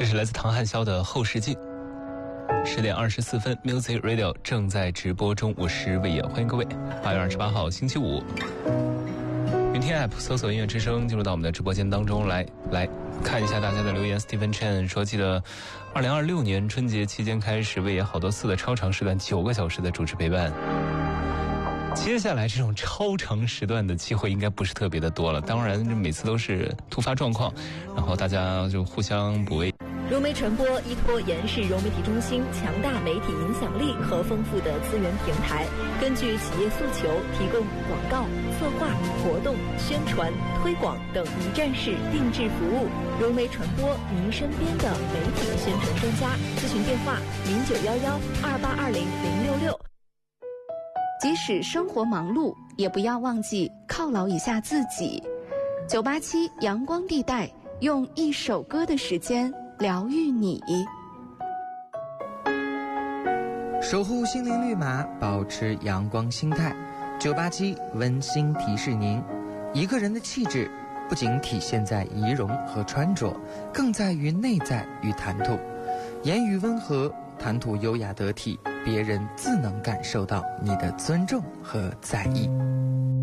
是来自唐汉霄的后视镜。10点24分 ，Music Radio 正在直播中，我是魏野，欢迎各位。8月28号星期五，云听 App 搜索音乐之声，进入到我们的直播间当中来看一下大家的留言。Stephen Chen 说，记得2026年春节期间开始，魏野好多次的超长时段9个小时的主持陪伴。接下来这种超长时段的机会应该不是特别的多了，当然每次都是突发状况，然后大家就互相补位。 融媒传播依托延世融媒体中心强大媒体影响力和丰富的资源平台，根据企业诉求提供广告、策划、活动、宣传、推广等一站式定制服务。融媒传播，您身边的媒体宣传专家。咨询电话091128200066。 即使生活忙碌，也不要忘记犒劳一下自己。987阳光地带，用一首歌的时间疗愈你。 守护心灵绿码，保持阳光心态。987温馨提示您，一个人的气质不仅体现在仪容和穿着，更在于内在与谈吐。言语温和，谈吐优雅得体，别人自能感受到你的尊重和在意。